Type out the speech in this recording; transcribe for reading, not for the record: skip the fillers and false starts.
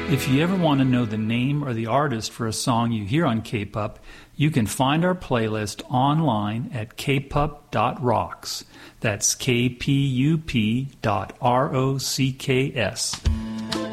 If you ever want to know the name or the artist for a song you hear on K-Pup, you can find our playlist online at kpup.rocks. That's kpup.rocks.